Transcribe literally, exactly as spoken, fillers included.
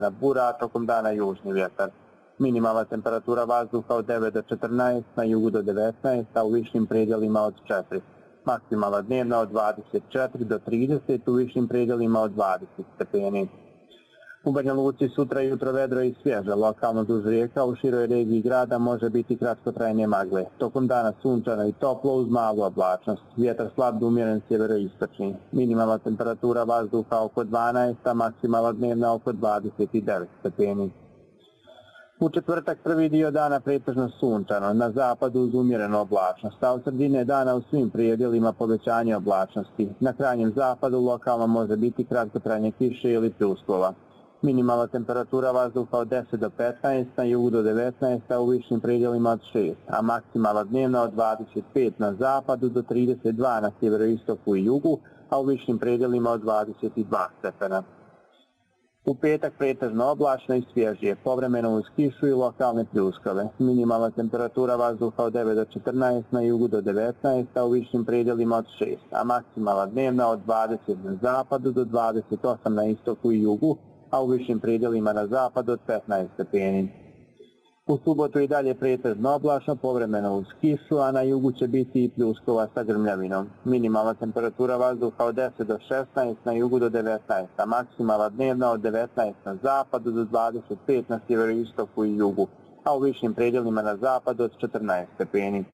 bura, tokom dana južni vjetar. Minimalna temperatura vazduha od devet do četrnaest, na jugu do devetnaest, a u višim predjelima od četiri. Maksimalna dnevna od dvadeset četiri do trideset, u višim predjelima od dvadeset stepeni. U Banja Luci sutra jutro vedro i svježe, lokalno duž rijeka, u široj regiji grada može biti kratkotrajne magle. Tokom dana sunčano i toplo uz malu oblačnost. Vjetar slab do umjeren sjeveroistočni. Minimalna temperatura vazduha oko dvanaest, a maksimalna dnevna oko dvadeset devet stepeni. U četvrtak prvi dio dana pretežno sunčano, na zapadu uz umjerenu oblačnost, a od sredine dana u svim predjelima povećanje oblačnosti. Na krajnjem zapadu lokalno može biti kratkotrajne kiše ili pljuskova. Minimalna temperatura vazduha od deset do petnaest, na jugu do devetnaest, a u višim predjelima od šest, a maksimalna dnevna od dvadeset pet na zapadu do trideset dva na sjeveroistoku i jugu, a u višim predjelima od dvadeset dva stepena. U petak pretežno oblačno i svježije, povremeno uz kišu i lokalne pljuskove. Minimalna temperatura vazduha od devet do četrnaest, na jugu do devetnaest, a u višim predjelima od šest, a maksimalna dnevna od dvadeset na zapadu do dvadeset osam na istoku i jugu, a u višim predjelima na zapadu od petnaest stepeni. U subotu i dalje pretežno oblačno, povremeno uz kišu, a na jugu će biti i pljuskova sa grmljavinom. Minimalna temperatura vazduha od deset do šesnaest, na jugu do devetnaest, a maksimalna dnevna od devetnaest na zapadu do dvadeset pet na sjeveroistoku i jugu, a u višim predjelima na zapadu od četrnaest stepeni.